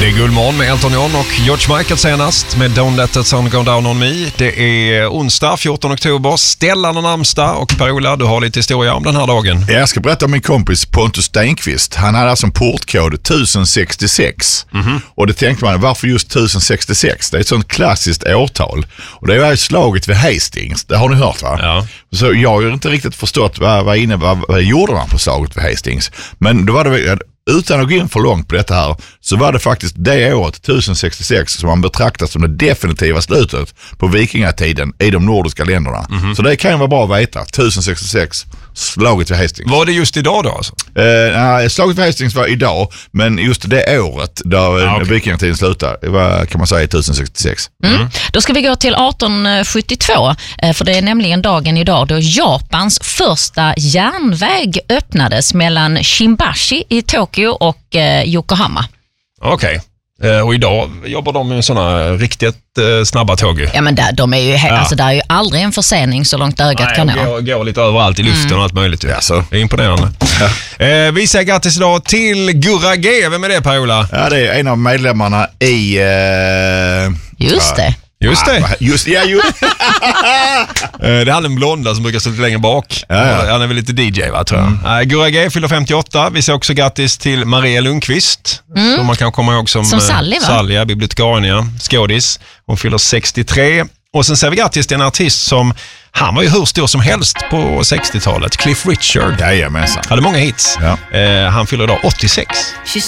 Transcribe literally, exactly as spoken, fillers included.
är Guldmorgon med Elton John och George Michael senast med Don't Let the Sun Go Down On Me. Det är onsdag, fjortonde oktober, Stellan och namnsdag, och Per-Ola, du har lite historia om den här dagen. Jag ska berätta om min kompis Pontus Stenqvist. Han hade alltså en portkod tusen sextiosex. Mm-hmm. Och det tänkte man, varför just tusen sextiosex? Det är ett sånt klassiskt årtal. Och det är slaget vid Hastings, det har ni hört va? Ja. Så jag har inte riktigt förstått vad, vad, inne, vad, vad gjorde man på slaget vid Hastings. Men då var det, utan att gå in för långt på detta här, så var det faktiskt det året, tusen sextiosex, som man betraktar som det definitiva slutet på vikingatiden i de nordiska länderna. Mm-hmm. Så det kan ju vara bra att veta, tusen sextiosex, slaget vid Hastings. Var det just idag då alltså? Eh, nej, slaget vid Hastings var idag, men just det året där ah, okay. vikingatiden slutade, var, kan man säga, tusen sextiosex. Mm. Mm. Då ska vi gå till arton sjuttiotvå, för det är nämligen dagen idag då Japans första järnväg öppnades mellan Shimbashi i Tokyo och eh, Yokohama. Okej. Okay. Eh, och idag jobbar de med sådana riktigt eh, snabba tåg. Ja, men där, de är ju he- ja. alltså, där är ju aldrig en försening så långt ögat Nej, kan nå. Går, går lite överallt i luften mm. och allt möjligt. Ja, så. Det är imponerande. Ja. Eh, vi säger grattis idag till Gurra G. Vem är det, Per-Ola? Ja, det är en av medlemmarna i... Eh, Just det. Just det. Ah, just, ja, just. Det är han den blonda som brukar stå lite längre bak. Ja, ja. Han är väl lite D J, va, tror jag. Mm. Uh, Gurra G fyller femtioåtta. Vi säger också grattis till Maria Lundqvist. Mm. Som man kan komma ihåg som, som Sally, va? Sally, ja, bibliotekarien, ja. Skådis. Hon fyller sextiotre. Och sen säger vi grattis till en artist som, han var ju hur stor som helst på sextiotalet. Cliff Richard. Jajamensan. Hade många hits. Ja. Uh, han fyller idag åttiosex.